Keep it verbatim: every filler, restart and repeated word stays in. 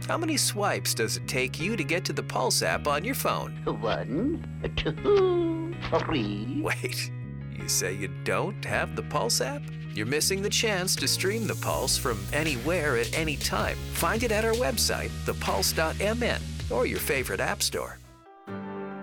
How many swipes does it take you to get to the Pulse app on your phone? One, two, three. Wait, you say you don't have the Pulse app? You're missing the chance to stream the Pulse from anywhere at any time. Find it at our website, the pulse dot m n, or your favorite app store.